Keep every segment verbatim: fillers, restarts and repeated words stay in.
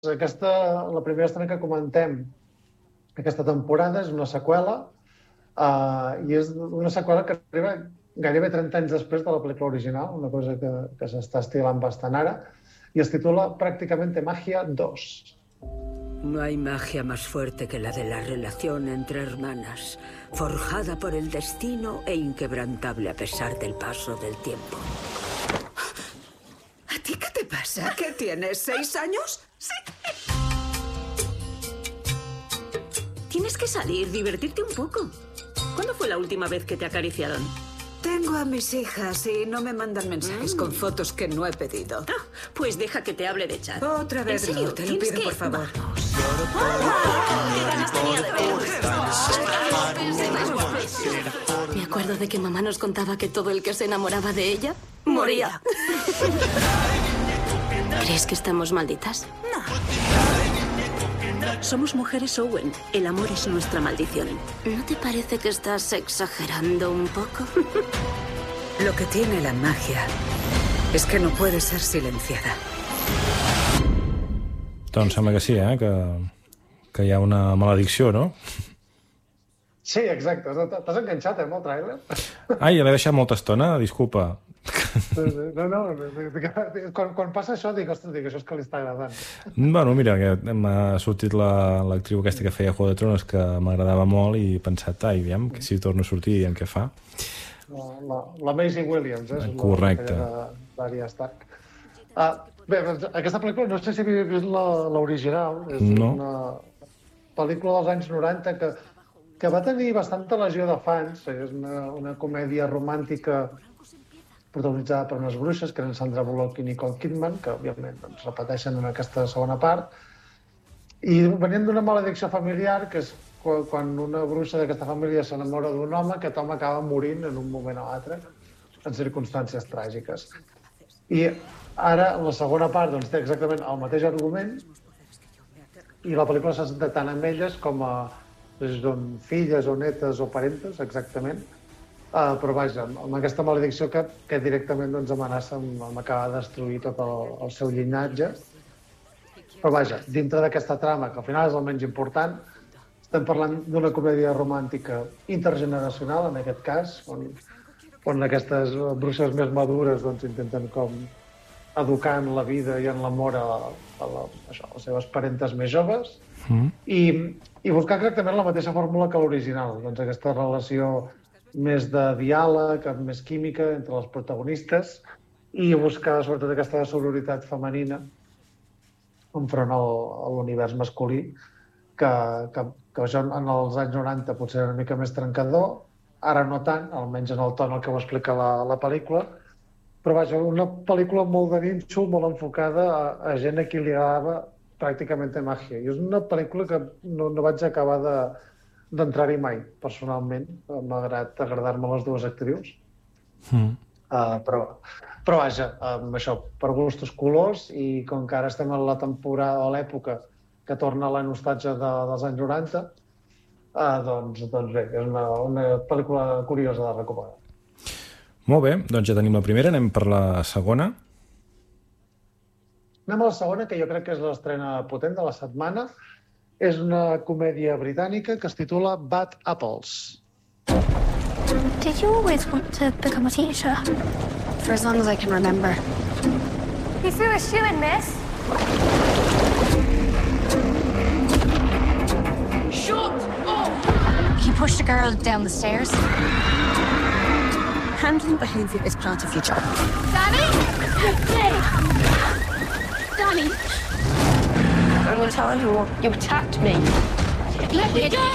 aquesta, la primera estrena que comentem aquesta temporada és una seqüela uh, i és una seqüela que arriba gairebé trenta anys després de la pel·lícula original, una cosa que, que s'està estilant bastant ara, i es titula Prácticamente Magia dos. No hay magia más fuerte que la de la relación entre hermanas, forjada por el destino e inquebrantable a pesar del paso del tiempo. ¿A ti qué te pasa? ¿Qué tienes? ¿Seis años? Sí. Tienes que salir, divertirte un poco. ¿Cuándo fue la última vez que te acariciaron? Tengo a mis hijas y no me mandan mensajes mm. con fotos que no he pedido. Ah, pues deja que te hable de chat. Otra vez, ¿En serio? no, te lo pido, que... por favor. Vamos. ¡Qué ganas tenía de ver! Me acuerdo de que mamá nos contaba que todo el que se enamoraba de ella moría. ¿Crees que estamos malditas? No. Somos mujeres, Owen. El amor es nuestra maldición. ¿No te parece que estás exagerando un poco? Lo que tiene la magia es que no puede ser silenciada. Doncs sembla que sí, eh? Que, que hi ha una maledicció, no? Sí, exacte. T'has enganxat, eh, amb el tràiler? Ai, l'he deixat molta estona, disculpa. No, no, quan, quan passa això dic, ostres, dic, això és que li està agradant. Bueno, mira, que m'ha sortit l'actriu la, aquesta que feia Juego de Tronos, que m'agradava molt, i he pensat, ai, aviam, que si torno a sortir, aviam què fa. La, la, la Maisie Williams, eh? Correcte. D'Arya Stark. Uh, bé, aquesta pel·lícula, no sé si havia vist l'original, és no. una pel·lícula dels anys noranta que, que va tenir bastanta legió de fans, és una, una comèdia romàntica protagonitzada per unes bruixes, que eren Sandra Bullock i Nicole Kidman, que òbviament doncs, repeteixen en aquesta segona part, i venien d'una maledicció familiar, que és quan una bruixa d'aquesta família s'enamora d'un home, aquest home acaba morint en un moment o altre, en circumstàncies tràgiques. I ara la segona part doncs, té exactament el mateix argument, i la pel·lícula s'ha centrat tant en elles com a doncs, filles o netes o parentes, exactament. Uh, però vaja, amb aquesta maledicció que, que directament doncs, amenaça amb, amb acabar de destruir tot el, el seu llinatge. Però vaja, dintre d'aquesta trama, que al final és el menys important, estem parlant d'una comèdia romàntica intergeneracional, en aquest cas, on, on aquestes bruixes més madures doncs, intenten com educar en la vida i en l'amor a, a, la, això, a les seves parentes més joves mm. i, i buscar exactament la mateixa fórmula que l'original, doncs aquesta relació més de diàleg, amb més química entre els protagonistes i buscar sobretot aquesta sororitat femenina enfront al, a l'univers masculí que, que, que això en els anys noranta potser era una mica més trencador, ara no tant, almenys en el to en el que ho explica la, la pel·lícula, però vaja, una pel·lícula molt de nínxol, molt enfocada a, a gent a qui li agradava pràcticament màgia. I és una pel·lícula que no, no vaig acabar de d'entrar-hi mai, personalment, malgrat agradar-me les dues actrius. Mm. Uh, però, però vaja, amb això, per gustos colors, i com que ara estem a la temporada o a l'època que torna a la nostàlgia de, dels anys noranta, uh, doncs, doncs bé, és una, una pel·lícula curiosa de recomanar. Molt bé, doncs ja tenim la primera, anem per la segona. Anem a la segona, que jo crec que és l'estrena potent de la setmana. És una comèdia britànica que es titula Bad Apples. Did you always want to become a teacher? For as long as I can remember. You threw a shoe in, miss. Shut up! You pushed a girl down the stairs. Handling behavior is part of your job. Danny! Hey! Danny! I'm going to tell everyone you attacked me. Let me go!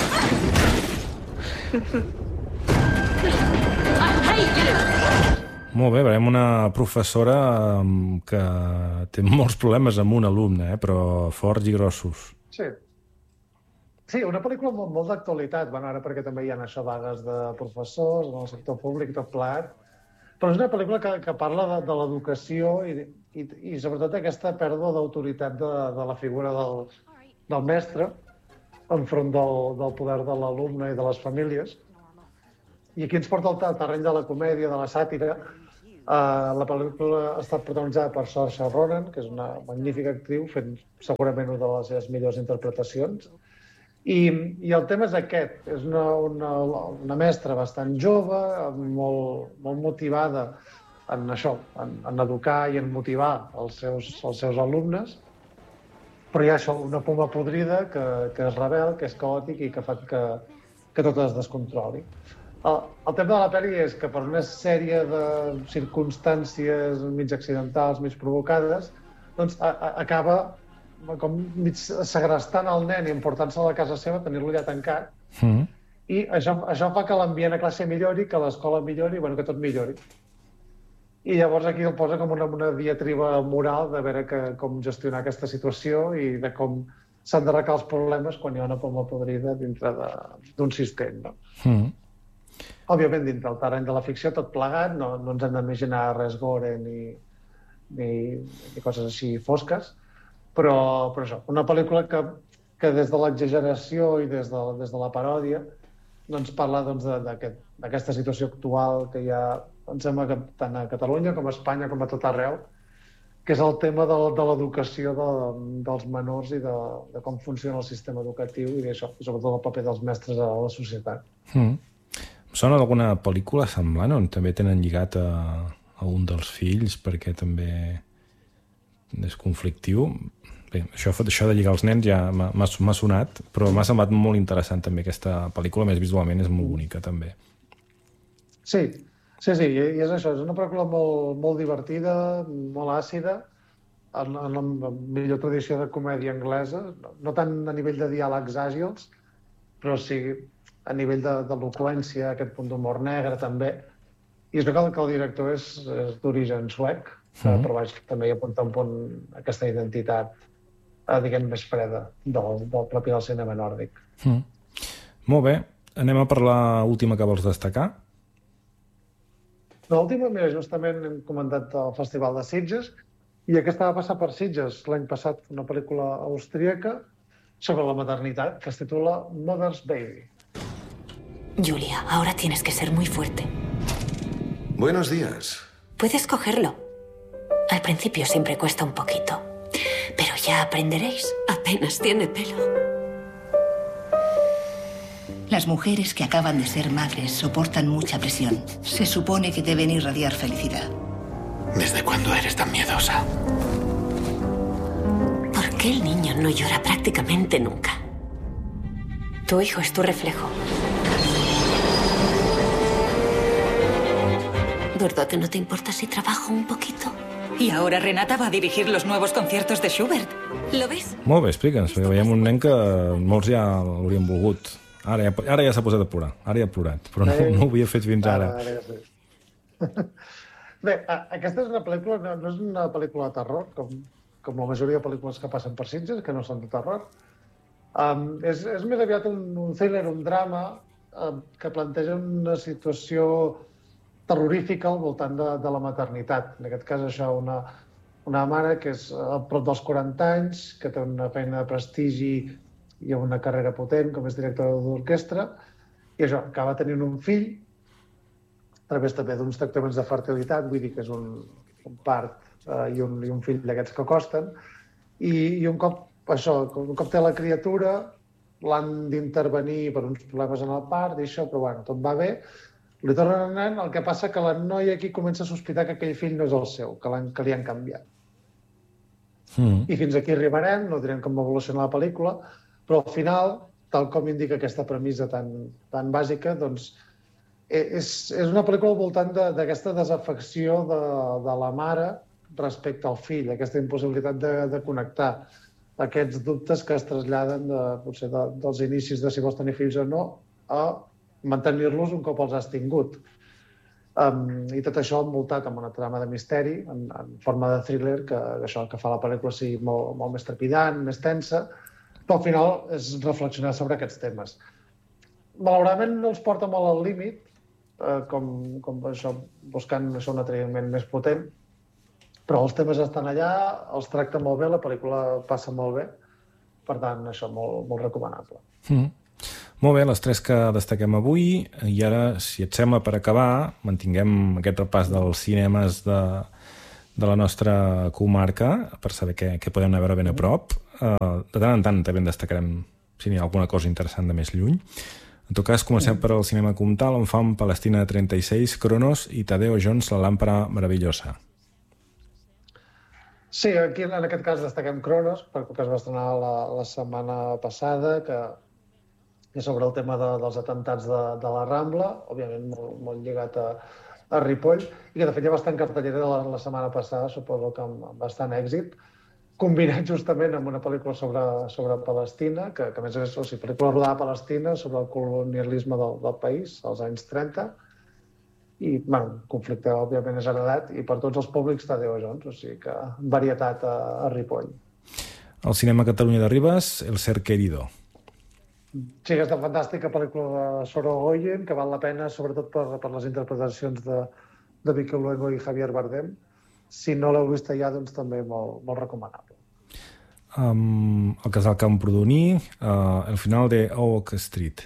I hate you! Molt bé, veiem una professora que té molts problemes amb un alumne, eh? Però forts i grossos. Sí. Sí, una pel·lícula molt, molt d'actualitat. Bueno, ara perquè també hi ha això vagues de professors, en el sector públic, tot plegat. Però és una pel·lícula que, que parla de, de l'educació i, i, i sobretot aquesta pèrdua d'autoritat de, de la figura del, del mestre enfront del, del poder de l'alumne i de les famílies. I aquí ens porta al terreny de la comèdia, de la sàtira, Uh, la pel·lícula ha estat protagonitzada per Saoirse Ronan, que és una magnífica actriu, fent segurament una de les seves millors interpretacions. I, i el tema és aquest. És una, una, una mestra bastant jove, molt, molt motivada en això, en, en educar i en motivar els seus, els seus alumnes, però hi ha això, una poma podrida que, que és rebel, que és caòtic i que fa que, que tot es descontroli. El, el tema de la pel·li és que per una sèrie de circumstàncies mig accidentals, mig provocades, doncs a, a, acaba com mig segrestant el nen i emportant-se a la casa seva, tenir-lo allà tancat, mm. i això, això fa que l'ambient a classe millori, que l'escola millori, bueno, que tot millori. I llavors aquí el posa com una, una diatriba moral de veure que, com gestionar aquesta situació i de com s'han d'arreglar els problemes quan hi ha una poma podrida dintre d'un sistema. No? Mm. Òbviament, dintre del terreny de la ficció, tot plegat, no, no ens hem d'imaginar res gore ni, ni, ni coses així fosques, però, però això, una pel·lícula que, que des de l'exageració i des de, des de la paròdia doncs parla doncs, d'aquest, d'aquesta situació actual que hi ha, em sembla que tant a Catalunya com a Espanya com a tot arreu, que és el tema de, de l'educació de, dels menors i de, de com funciona el sistema educatiu i d'això, sobretot el paper dels mestres a la societat. Mm. Em sona d'alguna pel·lícula semblant on també tenen lligat a, a un dels fills perquè també és conflictiu. Bé, això, això de lligar els nens ja m'ha sonat, però m'ha semblat molt interessant també aquesta pel·lícula, més visualment és molt bonica també. Sí, sí, sí, i és això, és una pel·lícula molt, molt divertida, molt àcida, en, en la millor tradició de comèdia anglesa, no tant a nivell de diàlegs àgils, però sí a nivell d'eloqüència, aquest punt d'humor negre també. I és que el, que el director és, és d'origen suec, mm. però vaig, també hi apunta un punt aquesta identitat, eh, diguem, més freda del, del propi del cinema nòrdic. Mm. Molt bé. Anem a per l'última que vols destacar. L'última, mira, justament hem comentat el Festival de Sitges, i aquesta va passar per Sitges l'any passat, una pel·lícula austríaca sobre la maternitat, que es titula Mother's Baby. Julia, ahora tienes que ser muy fuerte. Buenos días. Puedes cogerlo. Al principio siempre cuesta un poquito, pero ya aprenderéis. Apenas tiene pelo. Las mujeres que acaban de ser madres soportan mucha presión. Se supone que deben irradiar felicidad. ¿Desde cuándo eres tan miedosa? ¿Por qué el niño no llora prácticamente nunca? Tu hijo es tu reflejo. ¿Verdad que no te importa si trabajo un poquito? Y ahora Renata va a dirigir los nuevos conciertos de Schubert. ¿Lo ves? Molt bé, explica'ns, perquè veiem un nen que molts ja l'haurien volgut. Ara ja, ara ja s'ha posat a plorar, ara ja ha plorat, però no, no ho havia fet fins ara. ara, ara ja Bé, aquesta és una pel·lícula, no, no és una pel·lícula de terror, com, com la majoria de pel·lícules que passen per Sitges, que no són de terror. Um, és, és més aviat un, un thriller, un drama, um, que planteja una situació terrorífica al voltant de, de la maternitat. En aquest cas, això, una, una mare que és a prop dels quaranta anys, que té una feina de prestigi i una carrera potent, com és directora d'orquestra, i això, acaba tenint un fill, a través també d'uns tractaments de fertilitat, vull dir que és un, un part eh, i, un, i un fill d'aquests que costen, i, i un cop, això, un cop té la criatura, l'han d'intervenir per uns problemes en el part, i això, però bueno, tot va bé, li tornen anant, el que passa que la noia aquí comença a sospitar que aquell fill no és el seu, que, que li han canviat. Mm. I fins aquí arribarem, no direm com evoluciona la pel·lícula, però al final, tal com indica aquesta premissa tan, tan bàsica, doncs és, és una pel·lícula al voltant d'aquesta de, desafecció de, de la mare respecte al fill, aquesta impossibilitat de, de connectar aquests dubtes que es traslladen de, potser de, dels inicis de si vols tenir fills o no a mantenir-los un cop els has tingut. Um, I tot això envoltat amb una trama de misteri, en, en forma de thriller, que, això, que fa la pel·lícula sigui molt, molt més trepidant, més tensa, però al final és reflexionar sobre aquests temes. Malauradament no els porta molt al límit, eh, com, com això, buscant això, un atreviment més potent, però els temes estan allà, els tracta molt bé, la pel·lícula passa molt bé, per tant, això, molt, molt recomanable. Mm. Molt bé, les tres que destaquem avui, i ara, si et sembla, per acabar, mantinguem aquest repàs dels cinemes de, de la nostra comarca, per saber què, què podem anar a veure ben a prop. Uh, de tant en tant també en destacarem si n'hi ha alguna cosa interessant de més lluny. En tot cas, comencem per al cinema comtal, on fa un Palestina trenta-sis, Cronos i Tadeo Jones, la làmpara meravellosa. Sí, aquí en aquest cas destaquem Cronos, perquè es va estrenar la, la setmana passada, que és sobre el tema de, dels atentats de, de la Rambla, òbviament molt, molt lligat a, a Ripoll, i que de fet ja va estar en cartellera la, la setmana passada, suposo que amb, amb bastant èxit, combinat justament amb una pel·lícula sobre, sobre Palestina, que, que a més és o sigui, pel·lícula rodada a Palestina sobre el colonialisme del, del país, als anys trenta, i, bueno, el conflicte, òbviament, és heredat, i per tots els públics Tadeo Jones, o sigui que varietat a, a Ripoll. El cinema Catalunya de Ribes, El ser querido. Sí, aquesta fantàstica pel·lícula de Sorogoyen, que val la pena, sobretot per, per les interpretacions de, de Mikel Luengo i Javier Bardem. Si no l'heu vista ja, doncs també molt, molt recomanable. Um, el casal Camprodoní, uh, El final de Oak Street.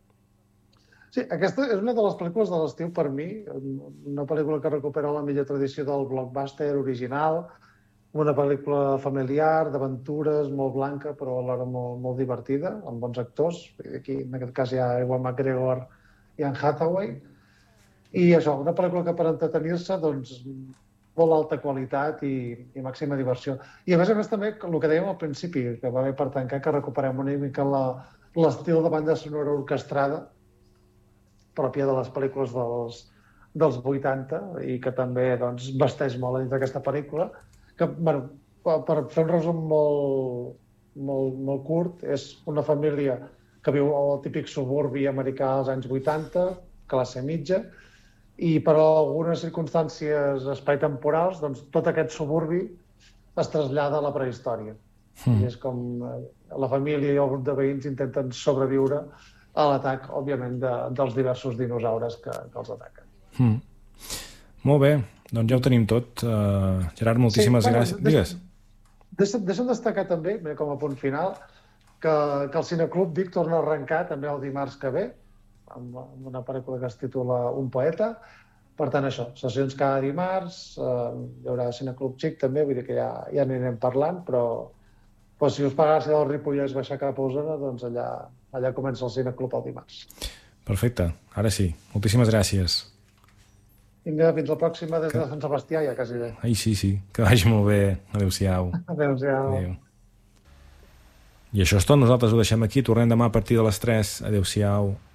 Sí, aquesta és una de les pel·lícules de l'estiu per mi, una pel·lícula que recupera la millor tradició del blockbuster original, una pel·lícula familiar, d'aventures, molt blanca, però alhora molt, molt divertida, amb bons actors. Aquí, en aquest cas, hi ha Ewan McGregor i Anne Hathaway. I això, una pel·lícula que per entretenir-se, doncs, molt alta qualitat i, i màxima diversió. I a més a més també, el que dèiem al principi, que va bé per tancar, que recuperem una mica l'estil de banda sonora orquestrada, pròpia de les pel·lícules dels, dels vuitanta, i que també doncs, vesteix molt dins d'aquesta pel·lícula, que, bueno, per fer un resum molt, molt, molt curt, és una família que viu al típic suburbi americà als anys vuitanta, classe mitja, i per algunes circumstàncies espai-temporals, doncs tot aquest suburbi es trasllada a la prehistòria. Mm. I és com la família i el grup de veïns intenten sobreviure a l'atac, òbviament, de, dels diversos dinosaures que, que els ataquen. Mm. Molt bé, doncs ja ho tenim tot. Uh, Gerard, moltíssimes sí, bueno, gràcies. Digues. Deixa'm, deixa'm destacar també, com a punt final, que, que el Cineclub Vic torna a arrencar també el dimarts que ve, amb, amb una pel·lícula que es titula Un poeta. Per tant, això, sessions cada dimarts, eh, hi haurà Cineclub Xic també, vull dir que ja, ja n'anirem parlant, però, però si us pagàs del Ripollès baixar cap a Osona, doncs allà, allà comença el Cineclub el dimarts. Perfecte, ara sí. Moltíssimes gràcies. Vinga, fins la pròxima des de Sant Sebastià, ja quasi bé. Ai, sí, sí. Que vagi molt bé. Adéu-siau. Adéu-siau. Adéu. I això és tot. Nosaltres ho deixem aquí. Tornem demà a partir de les tres. Adéu-siau.